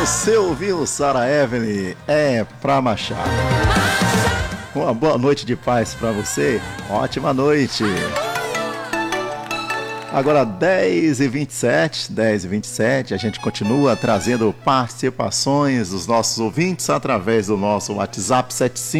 Você ouviu Sarah Evelyn? É pra marchar. Uma boa noite de paz pra você. Ótima noite. Agora 10h27, a gente continua trazendo participações dos nossos ouvintes através do nosso WhatsApp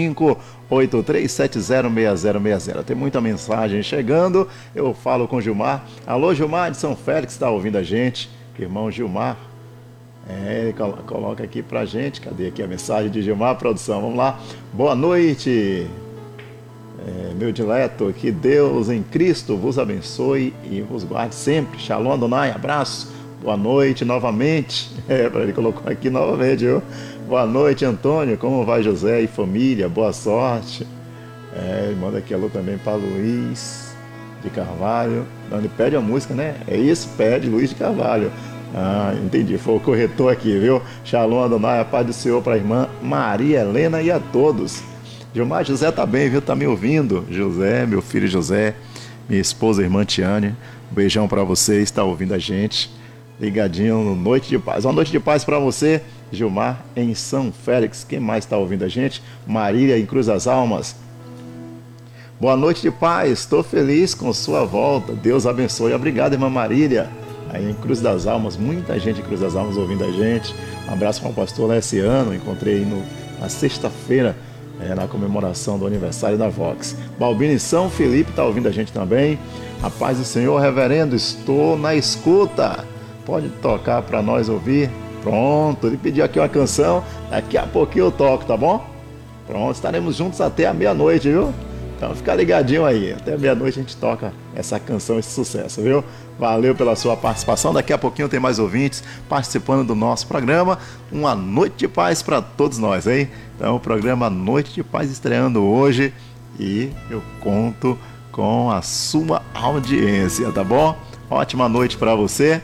7583706060. Tem muita mensagem chegando, eu falo com Gilmar. Alô, Gilmar de São Félix, está ouvindo a gente? Irmão Gilmar, ele coloca aqui pra gente, cadê aqui a mensagem de Gilmar, produção? Vamos lá, boa noite. Meu dileto, que Deus em Cristo vos abençoe e vos guarde sempre. Shalom Adonai, abraço, boa noite novamente. Ele colocou aqui novamente, viu? Boa noite, Antônio, como vai José e família? Boa sorte. Ele manda aqui alô também para Luiz de Carvalho. Não, ele pede a música, né? É isso, pede Luiz de Carvalho. Ah, entendi, foi o corretor aqui, viu? Shalom Adonai, a paz do Senhor para a irmã Maria Helena e a todos. Gilmar, José tá bem, viu? Tá me ouvindo? José, meu filho José, minha esposa, irmã Tiane, um beijão pra você, está ouvindo a gente, ligadinho no Noite de Paz. Uma noite de paz pra você, Gilmar, em São Félix. Quem mais está ouvindo a gente? Marília, em Cruz das Almas. Boa noite de paz, estou feliz com sua volta, Deus abençoe. Obrigado, irmã Marília, aí em Cruz das Almas, muita gente em Cruz das Almas ouvindo a gente. Um abraço para o pastor Leciano, encontrei aí na sexta-feira, na comemoração do aniversário da Vox. Balbino em São Felipe está ouvindo a gente também. A paz do Senhor, reverendo, estou na escuta. Pode tocar para nós ouvir? Pronto, ele pediu aqui uma canção, daqui a pouquinho eu toco, tá bom? Pronto, estaremos juntos até a meia-noite, viu? Então fica ligadinho aí, até meia-noite a gente toca essa canção, esse sucesso, viu? Valeu pela sua participação, daqui a pouquinho tem mais ouvintes participando do nosso programa. Uma noite de paz para todos nós, hein? Então o programa Noite de Paz estreando hoje e eu conto com a sua audiência, tá bom? Ótima noite para você.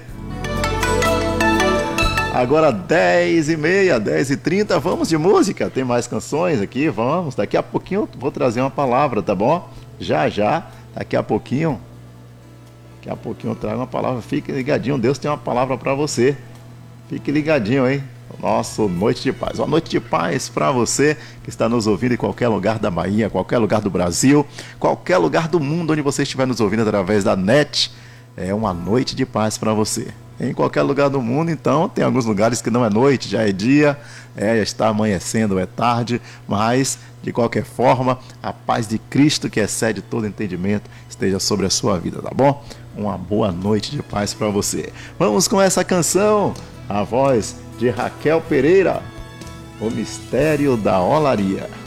Agora 10h30, 10h30, vamos de música, tem mais canções aqui, vamos. Daqui a pouquinho eu vou trazer uma palavra, tá bom? Já, daqui a pouquinho eu trago uma palavra, fique ligadinho, Deus tem uma palavra para você. Fique ligadinho, hein? Nosso Noite de Paz. Uma noite de paz para você que está nos ouvindo em qualquer lugar da Bahia, qualquer lugar do Brasil, qualquer lugar do mundo onde você estiver nos ouvindo através da net. É uma noite de paz para você. Em qualquer lugar do mundo, então, tem alguns lugares que não é noite, já é dia, já está amanhecendo, é tarde, mas, de qualquer forma, a paz de Cristo, que excede todo entendimento, esteja sobre a sua vida, tá bom? Uma boa noite de paz para você. Vamos com essa canção, a voz de Raquel Pereira, O Mistério da Olaria.